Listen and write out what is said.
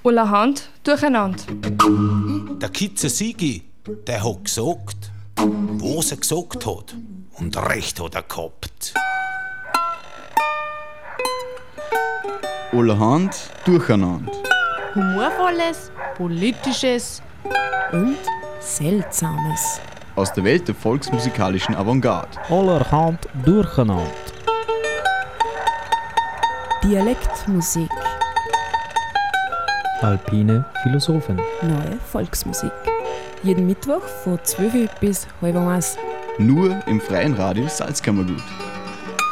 allerhand durcheinander. Der Kitze Sigi, der hat gesagt, was er gesagt hat. Und recht hat er gehabt. Allerhand durcheinander. Humorvolles, Politisches und Seltsames. Aus der Welt der volksmusikalischen Avantgarde. Allerhand durcheinander. Dialektmusik. Alpine Philosophen. Neue Volksmusik. Jeden Mittwoch von 12 bis 12:30. Nur im freien Radio Salzkammergut.